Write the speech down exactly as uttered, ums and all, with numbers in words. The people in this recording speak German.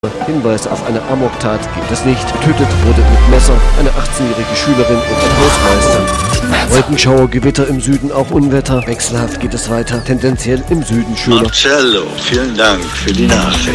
Hinweis auf eine Amoktat gibt es nicht. Getötet wurde mit Messer eine achtzehnjährige Schülerin und ein Hausmeister. Wolkenschauer, Gewitter im Süden, auch Unwetter. Wechselhaft geht es weiter, tendenziell im Süden schöner. Marcello, vielen Dank für die Nachricht.